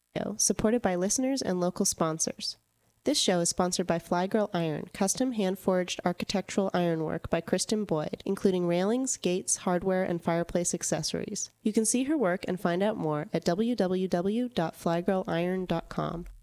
Supported by listeners and local sponsors. This show is sponsored by Flygirl Iron, custom hand-forged architectural ironwork by Kristen Boyd, including railings, gates, hardware, and fireplace accessories. You can see her work and find out more at www.flygirliron.com.